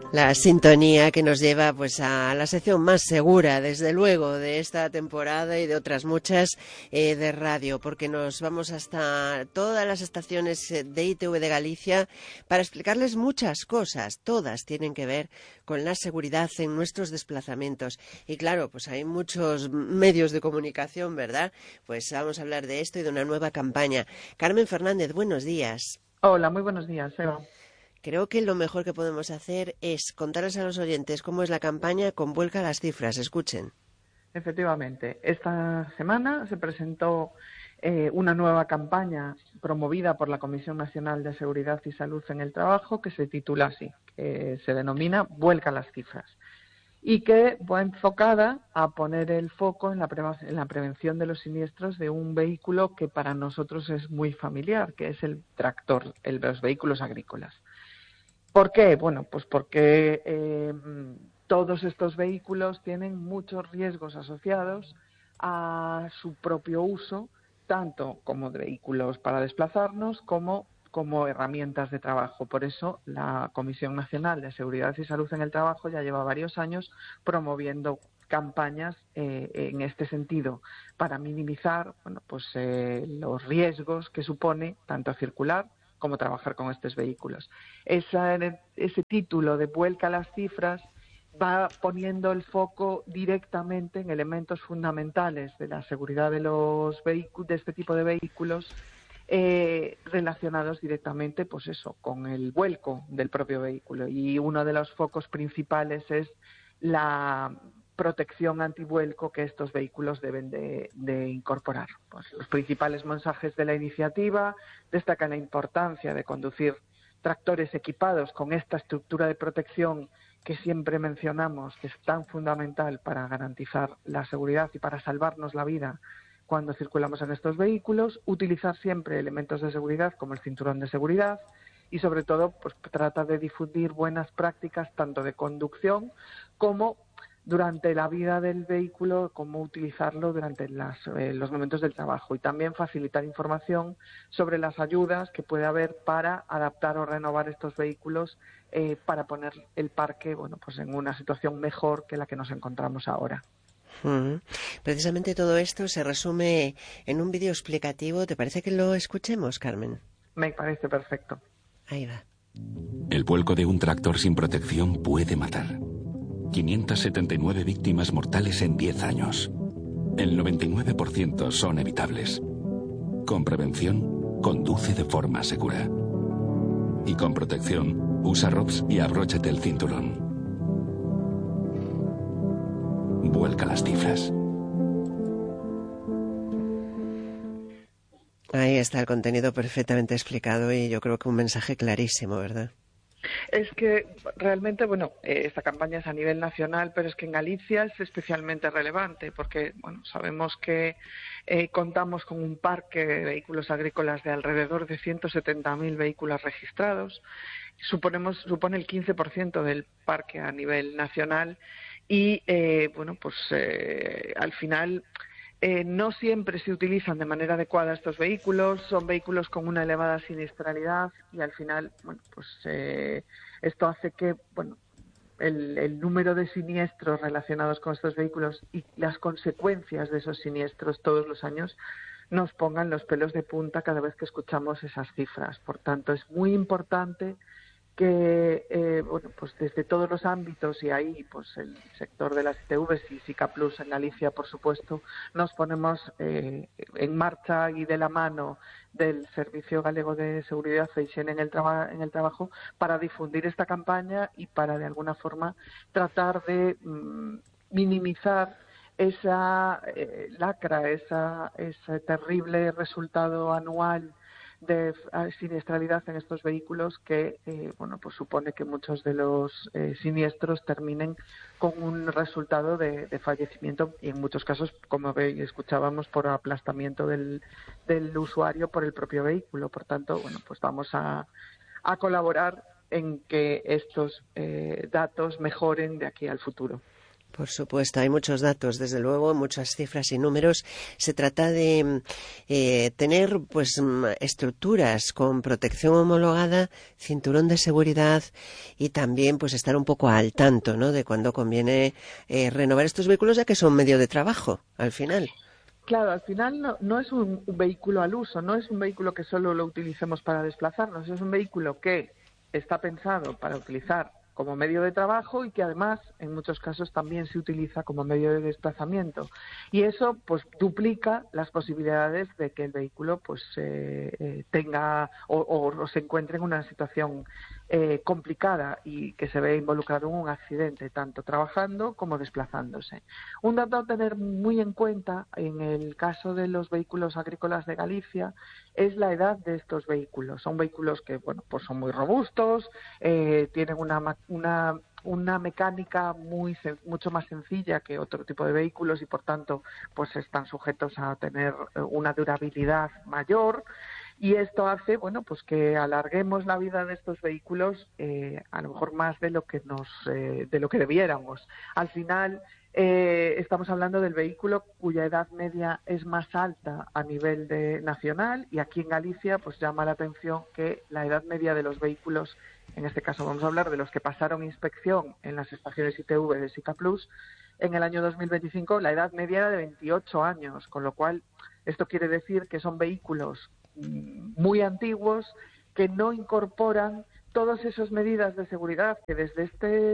La sintonía que nos lleva pues a la sección más segura, desde luego, de esta temporada y de otras muchas de radio, porque nos vamos hasta todas las estaciones de ITV de Galicia para explicarles muchas cosas. Todas tienen que ver con la seguridad en nuestros desplazamientos. Y claro, pues hay muchos medios de comunicación, ¿verdad? Pues vamos a hablar de esto y de una nueva campaña. Carmen Fernández, buenos días. Hola, muy buenos días, Eva. Creo que lo mejor que podemos hacer es contarles a los oyentes cómo es la campaña con Vuelca las Cifras. Escuchen. Efectivamente, esta semana se presentó una nueva campaña promovida por la Comisión Nacional de Seguridad y Salud en el Trabajo que se titula así, que se denomina Vuelca las Cifras y que va enfocada a poner el foco en la prevención de los siniestros de un vehículo que para nosotros es muy familiar, que es el tractor, los vehículos agrícolas. ¿Por qué? Bueno, pues porque todos estos vehículos tienen muchos riesgos asociados a su propio uso, tanto como de vehículos para desplazarnos como herramientas de trabajo. Por eso la Comisión Nacional de Seguridad y Salud en el Trabajo ya lleva varios años promoviendo campañas en este sentido para minimizar los riesgos que supone tanto circular como trabajar con estos vehículos. Ese título de Vuelca a las Cifras va poniendo el foco directamente en elementos fundamentales de la seguridad de los vehículos, de este tipo de vehículos, relacionados directamente, pues eso, con el vuelco del propio vehículo. Y uno de los focos principales es la protección antivuelco que estos vehículos deben de incorporar. Pues los principales mensajes de la iniciativa destacan la importancia de conducir tractores equipados con esta estructura de protección que siempre mencionamos, que es tan fundamental para garantizar la seguridad y para salvarnos la vida cuando circulamos en estos vehículos, utilizar siempre elementos de seguridad como el cinturón de seguridad y sobre todo pues trata de difundir buenas prácticas tanto de conducción como durante la vida del vehículo, cómo utilizarlo durante los momentos del trabajo y también facilitar información sobre las ayudas que puede haber para adaptar o renovar estos vehículos para poner el parque pues en una situación mejor que la que nos encontramos ahora. Precisamente todo esto se resume en un vídeo explicativo. ¿Te parece que lo escuchemos, Carmen? Me parece perfecto. Ahí va. El vuelco de un tractor sin protección puede matar. 579 víctimas mortales en 10 años. El 99% son evitables. Con prevención, conduce de forma segura. Y con protección, usa ROPS y abróchate el cinturón. Vuelca las cifras. Ahí está el contenido perfectamente explicado y yo creo que un mensaje clarísimo, ¿verdad? Es que realmente, esta campaña es a nivel nacional, pero es que en Galicia es especialmente relevante porque, sabemos que contamos con un parque de vehículos agrícolas de alrededor de 170.000 vehículos registrados. Supone el 15% del parque a nivel nacional y, al final no siempre se utilizan de manera adecuada estos vehículos, son vehículos con una elevada siniestralidad y al final, esto hace que, el número de siniestros relacionados con estos vehículos y las consecuencias de esos siniestros todos los años nos pongan los pelos de punta cada vez que escuchamos esas cifras. Por tanto, es muy importante que desde todos los ámbitos y ahí pues el sector de las ITVs y SICA Plus en Galicia, por supuesto, nos ponemos en marcha y de la mano del Servicio Galego de Seguridad e Higiene en el Trabajo para difundir esta campaña y para de alguna forma tratar de minimizar esa lacra, ese terrible resultado anual de siniestralidad en estos vehículos que supone que muchos de los siniestros terminen con un resultado de fallecimiento y en muchos casos, como escuchábamos, por aplastamiento del usuario por el propio vehículo. Por tanto, pues vamos a colaborar en que estos datos mejoren de aquí al futuro. Por supuesto, hay muchos datos, desde luego, muchas cifras y números. Se trata de tener pues estructuras con protección homologada, cinturón de seguridad y también pues estar un poco al tanto, ¿no?, de cuando conviene renovar estos vehículos, ya que son medio de trabajo, al final. Claro, al final no es un vehículo al uso, no es un vehículo que solo lo utilicemos para desplazarnos, es un vehículo que está pensado para utilizar como medio de trabajo y que además en muchos casos también se utiliza como medio de desplazamiento. Y eso pues duplica las posibilidades de que el vehículo pues tenga o se encuentre en una situación complicada y que se ve involucrado en un accidente, tanto trabajando como desplazándose. Un dato a tener muy en cuenta en el caso de los vehículos agrícolas de Galicia es la edad de estos vehículos. Son vehículos que, bueno, pues son muy robustos, tienen una mecánica mucho más sencilla que otro tipo de vehículos y, por tanto, pues están sujetos a tener una durabilidad mayor. Y esto hace, bueno, pues que alarguemos la vida de estos vehículos a lo mejor más de lo que de lo que debiéramos. Al final estamos hablando del vehículo cuya edad media es más alta a nivel nacional, y aquí en Galicia pues llama la atención que la edad media de los vehículos, en este caso vamos a hablar de los que pasaron inspección en las estaciones ITV de SICA Plus, en el año 2025 la edad media era de 28 años, con lo cual esto quiere decir que son vehículos muy antiguos que no incorporan todas esas medidas de seguridad que desde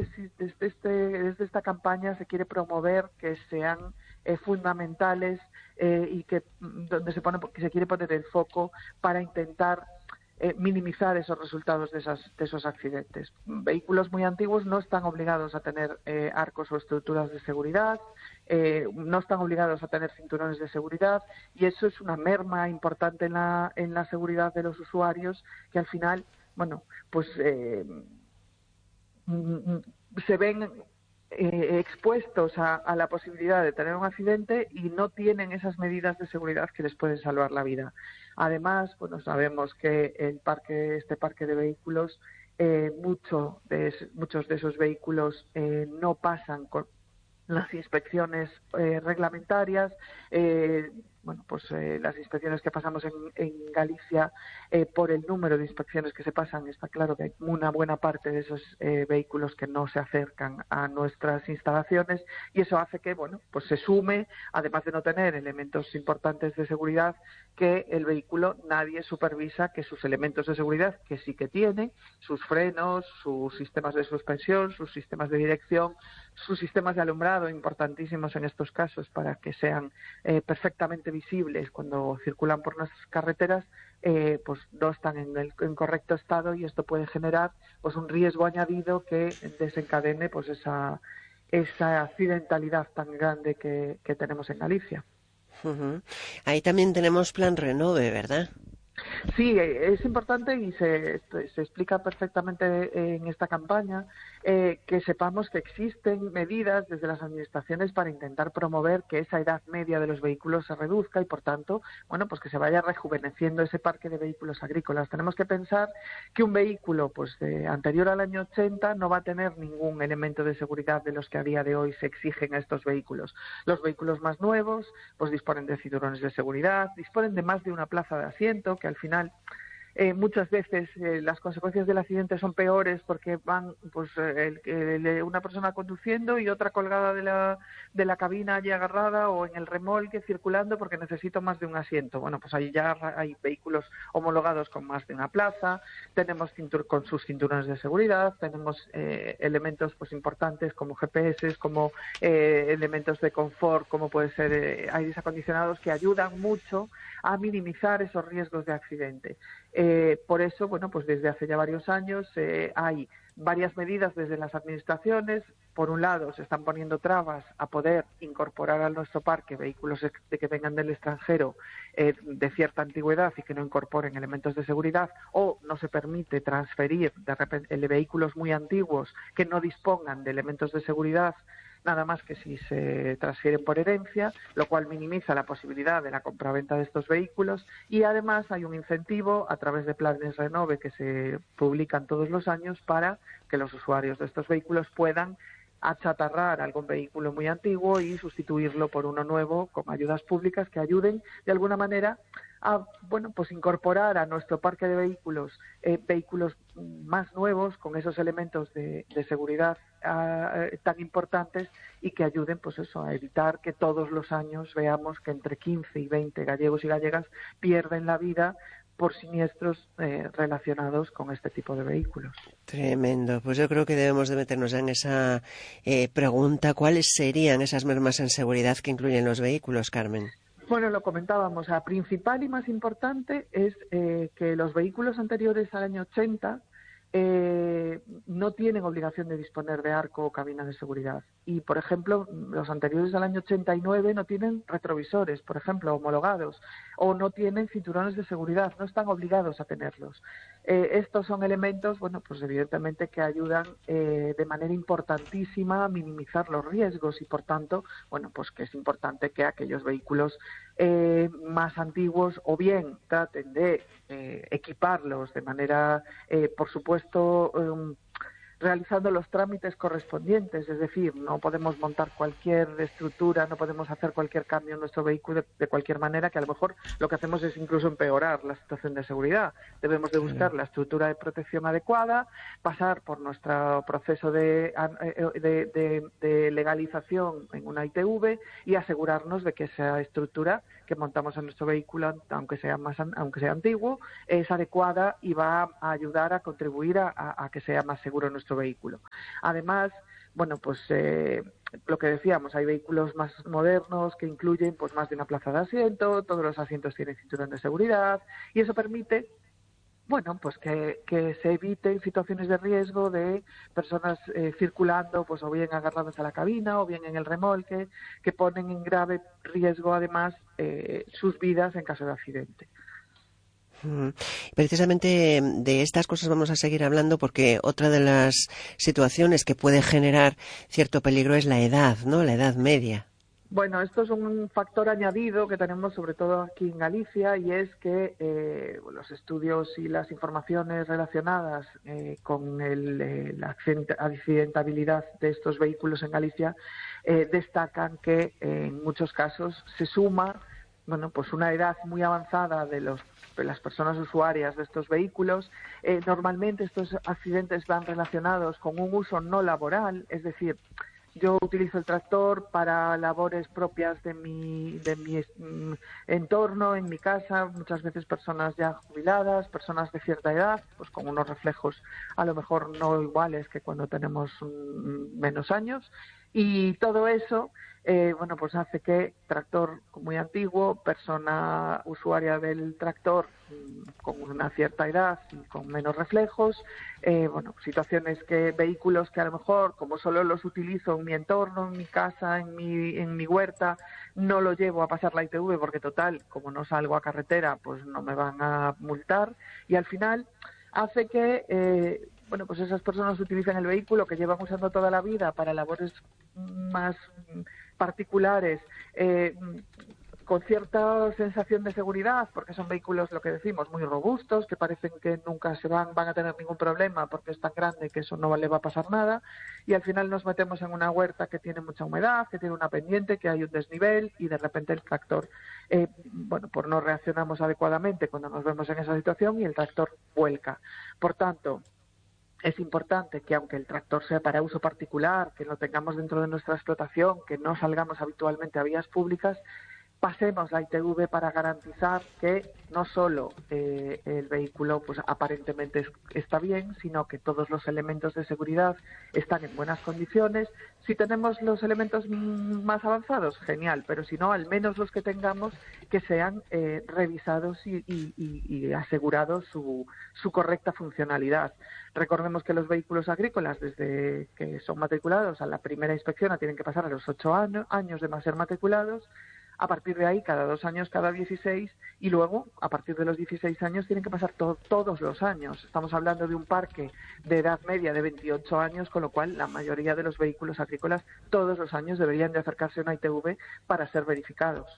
esta campaña se quiere promover, que sean fundamentales y que donde se quiere poner el foco para intentar minimizar esos resultados de esos accidentes. Vehículos muy antiguos no están obligados a tener arcos o estructuras de seguridad, no están obligados a tener cinturones de seguridad, y eso es una merma importante en la seguridad de los usuarios, que al final, bueno, pues se ven expuestos a la posibilidad de tener un accidente y no tienen esas medidas de seguridad que les pueden salvar la vida. Además, bueno, sabemos que este parque de vehículos, muchos de esos vehículos no pasan con las inspecciones reglamentarias. Las inspecciones que pasamos en Galicia, por el número de inspecciones que se pasan, está claro que hay una buena parte de esos vehículos que no se acercan a nuestras instalaciones, y eso hace que, bueno, pues se sume, además de no tener elementos importantes de seguridad, que el vehículo nadie supervisa que sus elementos de seguridad, que sí que tiene, sus frenos, sus sistemas de suspensión, sus sistemas de dirección, sus sistemas de alumbrado, importantísimos en estos casos para que sean perfectamente visibles cuando circulan por nuestras carreteras, pues no están en correcto estado, y esto puede generar pues un riesgo añadido que desencadene pues esa accidentalidad tan grande que tenemos en Galicia. Uh-huh. Ahí también tenemos Plan Renove, ¿verdad? Sí, es importante y se explica perfectamente en esta campaña que sepamos que existen medidas desde las administraciones para intentar promover que esa edad media de los vehículos se reduzca y, por tanto, bueno, pues que se vaya rejuveneciendo ese parque de vehículos agrícolas. Tenemos que pensar que un vehículo pues anterior al año 80 no va a tener ningún elemento de seguridad de los que a día de hoy se exigen a estos vehículos. Los vehículos más nuevos pues disponen de cinturones de seguridad, disponen de más de una plaza de asiento, que al final muchas veces las consecuencias del accidente son peores porque van pues una persona conduciendo y otra colgada de la cabina allí agarrada, o en el remolque circulando porque necesito más de un asiento. Bueno, pues ahí ya hay vehículos homologados con más de una plaza, tenemos con sus cinturones de seguridad, tenemos elementos pues importantes como GPS, como elementos de confort, como puede ser aires acondicionados, que ayudan mucho a minimizar esos riesgos de accidente. Por eso, bueno, pues desde hace ya varios años hay varias medidas desde las administraciones. Por un lado, se están poniendo trabas a poder incorporar a nuestro parque vehículos que vengan del extranjero de cierta antigüedad y que no incorporen elementos de seguridad, o no se permite transferir de repente vehículos muy antiguos que no dispongan de elementos de seguridad, nada más que si se transfieren por herencia, lo cual minimiza la posibilidad de la compraventa de estos vehículos. Y además hay un incentivo a través de planes Renove que se publican todos los años para que los usuarios de estos vehículos puedan achatarrar algún vehículo muy antiguo y sustituirlo por uno nuevo con ayudas públicas que ayuden de alguna manera a pues incorporar a nuestro parque de vehículos vehículos más nuevos con esos elementos de seguridad tan importantes y que ayuden pues eso a evitar que todos los años veamos que entre 15 y 20 gallegos y gallegas pierden la vida por siniestros relacionados con este tipo de vehículos. Tremendo. Pues yo creo que debemos de meternos en esa pregunta. ¿Cuáles serían esas mermas en seguridad que incluyen los vehículos, Carmen? Bueno, lo comentábamos. La principal y más importante es que los vehículos anteriores al año 80 no tienen obligación de disponer de arco o cabina de seguridad. Y, por ejemplo, los anteriores al año 89 no tienen retrovisores, por ejemplo, homologados, o no tienen cinturones de seguridad, no están obligados a tenerlos. Estos son elementos, pues evidentemente que ayudan de manera importantísima a minimizar los riesgos y, por tanto, pues que es importante que aquellos vehículos más antiguos o bien traten de equiparlos de manera, por supuesto, realizando los trámites correspondientes, es decir, no podemos montar cualquier estructura, no podemos hacer cualquier cambio en nuestro vehículo de cualquier manera, que a lo mejor lo que hacemos es incluso empeorar la situación de seguridad. Debemos de buscar la estructura de protección adecuada, pasar por nuestro proceso de legalización en una ITV y asegurarnos de que esa estructura que montamos en nuestro vehículo, aunque sea antiguo, es adecuada y va a ayudar a contribuir a que sea más seguro nuestro vehículo. Además, lo que decíamos, hay vehículos más modernos que incluyen pues más de una plaza de asiento, todos los asientos tienen cinturón de seguridad y eso permite que se eviten situaciones de riesgo de personas circulando, pues o bien agarradas a la cabina o bien en el remolque, que ponen en grave riesgo además sus vidas en caso de accidente. Precisamente de estas cosas vamos a seguir hablando porque otra de las situaciones que puede generar cierto peligro es la edad, ¿no? La edad media. Bueno, esto es un factor añadido que tenemos sobre todo aquí en Galicia y es que los estudios y las informaciones relacionadas con la accidentabilidad de estos vehículos en Galicia destacan que en muchos casos se suma una edad muy avanzada de las personas usuarias de estos vehículos. Normalmente estos accidentes van relacionados con un uso no laboral, es decir, yo utilizo el tractor para labores propias de mi entorno, en mi casa, muchas veces personas ya jubiladas, personas de cierta edad, pues con unos reflejos a lo mejor no iguales que cuando tenemos menos años, y todo eso pues hace que tractor muy antiguo, persona usuaria del tractor con una cierta edad y con menos reflejos, vehículos que a lo mejor, como solo los utilizo en mi entorno, en mi casa, en mi huerta, no lo llevo a pasar la ITV porque total, como no salgo a carretera, pues no me van a multar y al final hace que pues esas personas utilicen el vehículo que llevan usando toda la vida para labores más particulares, con cierta sensación de seguridad, porque son vehículos, lo que decimos, muy robustos, que parecen que nunca van a tener ningún problema porque es tan grande que eso no le va a pasar nada, y al final nos metemos en una huerta que tiene mucha humedad, que tiene una pendiente, que hay un desnivel, y de repente el tractor, pues no reaccionamos adecuadamente cuando nos vemos en esa situación y el tractor vuelca. Por tanto, es importante que aunque el tractor sea para uso particular, que lo tengamos dentro de nuestra explotación, que no salgamos habitualmente a vías públicas, pasemos la ITV para garantizar que no solo el vehículo pues aparentemente está bien, sino que todos los elementos de seguridad están en buenas condiciones. Si tenemos los elementos más avanzados, genial, pero si no, al menos los que tengamos que sean revisados y asegurados su correcta funcionalidad. Recordemos que los vehículos agrícolas, desde que son matriculados a la primera inspección, tienen que pasar a los 8 años de no ser matriculados. A partir de ahí, cada 2 años, cada 16, y luego, a partir de los 16 años, tienen que pasar todos los años. Estamos hablando de un parque de edad media de 28 años, con lo cual la mayoría de los vehículos agrícolas todos los años deberían de acercarse a una ITV para ser verificados.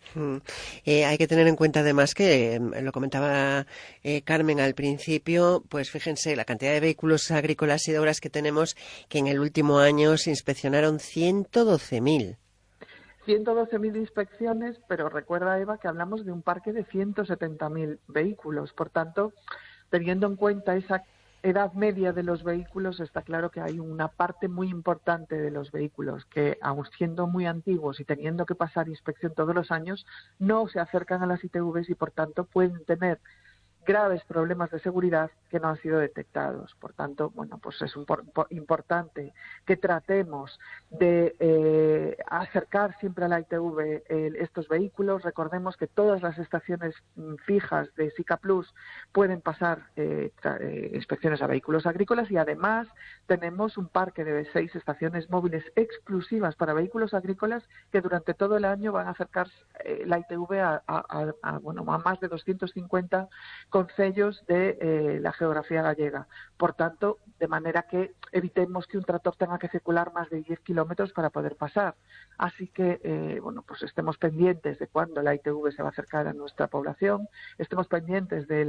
Hay que tener en cuenta además que, lo comentaba Carmen al principio, pues fíjense la cantidad de vehículos agrícolas y de obras que tenemos, que en el último año se inspeccionaron 112.000. 112.000 inspecciones, pero recuerda, Eva, que hablamos de un parque de 170.000 vehículos. Por tanto, teniendo en cuenta esa edad media de los vehículos, está claro que hay una parte muy importante de los vehículos que, aun siendo muy antiguos y teniendo que pasar inspección todos los años, no se acercan a las ITVs y, por tanto, pueden tener graves problemas de seguridad que no han sido detectados. Por tanto, bueno, pues es importante que tratemos de acercar siempre a la ITV estos vehículos. Recordemos que todas las estaciones fijas de SICA Plus pueden pasar inspecciones a vehículos agrícolas, y además tenemos un parque de 6 estaciones móviles exclusivas para vehículos agrícolas que durante todo el año van a acercar la ITV a más de 250 concellos de la geografía gallega. Por tanto, de manera que evitemos que un tractor tenga que circular más de 10 kilómetros para poder pasar. Así que, bueno, pues estemos pendientes de cuándo la ITV se va a acercar a nuestra población, estemos pendientes de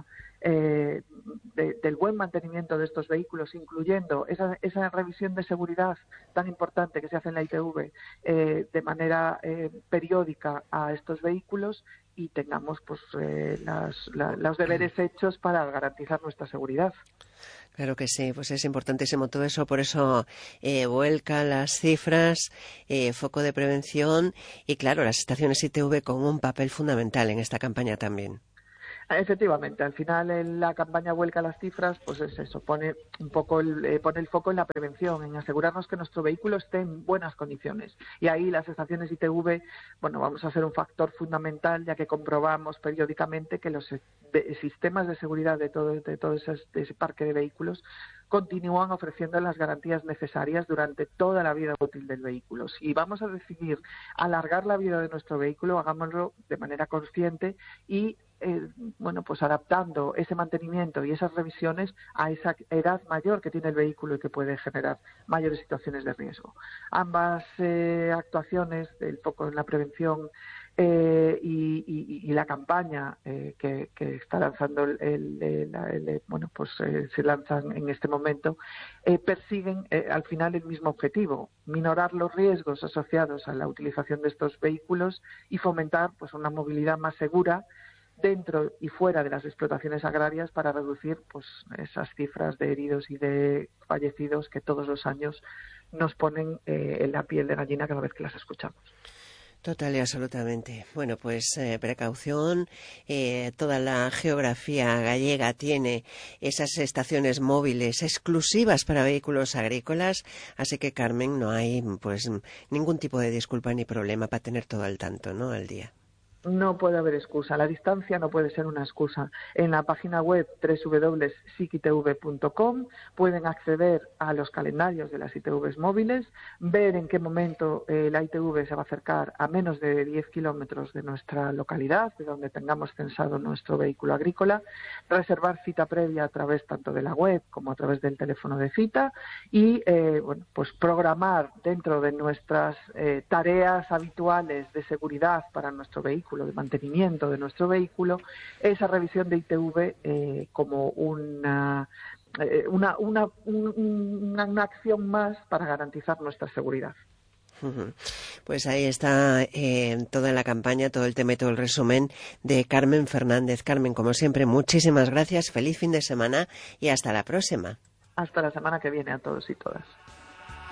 del buen mantenimiento de estos vehículos, incluyendo esa revisión de seguridad tan importante que se hace en la ITV de manera periódica a estos vehículos, y tengamos pues los deberes hechos para garantizar nuestra seguridad. Claro que sí, pues es importantísimo todo eso, por eso vuelca las cifras, foco de prevención y, claro, las estaciones ITV con un papel fundamental en esta campaña también. Efectivamente, al final en la campaña vuelca las cifras, pues es eso, pone un poco pone el foco en la prevención, en asegurarnos que nuestro vehículo esté en buenas condiciones. Y ahí las estaciones ITV, bueno, vamos a ser un factor fundamental, ya que comprobamos periódicamente que los sistemas de seguridad de todo ese parque de vehículos continúan ofreciendo las garantías necesarias durante toda la vida útil del vehículo. Si vamos a decidir alargar la vida de nuestro vehículo, hagámoslo de manera consciente y bueno, pues adaptando ese mantenimiento y esas revisiones a esa edad mayor que tiene el vehículo y que puede generar mayores situaciones de riesgo. Ambas actuaciones, el foco en la prevención y la campaña que está lanzando bueno, pues se lanzan en este momento, persiguen al final el mismo objetivo: minorar los riesgos asociados a la utilización de estos vehículos y fomentar pues una movilidad más segura dentro y fuera de las explotaciones agrarias, para reducir pues esas cifras de heridos y de fallecidos que todos los años nos ponen en la piel de gallina cada vez que las escuchamos. Total y absolutamente. Bueno, pues precaución. Toda la geografía gallega tiene esas estaciones móviles exclusivas para vehículos agrícolas, así que, Carmen, no hay pues ningún tipo de disculpa ni problema para tener todo al tanto, ¿no?, al día. No puede haber excusa, la distancia no puede ser una excusa. En la página web www.sicitv.com pueden acceder a los calendarios de las ITVs móviles, ver en qué momento la ITV se va a acercar a menos de 10 kilómetros de nuestra localidad, de donde tengamos censado nuestro vehículo agrícola, reservar cita previa a través tanto de la web como a través del teléfono de cita y bueno, pues programar dentro de nuestras tareas habituales de seguridad para nuestro vehículo, de mantenimiento de nuestro vehículo, esa revisión de ITV como una acción más para garantizar nuestra seguridad. Pues ahí está toda la campaña, todo el tema y todo el resumen de Carmen Fernández. Carmen, como siempre, muchísimas gracias, feliz fin de semana y hasta la próxima. Hasta la semana que viene a todos y todas.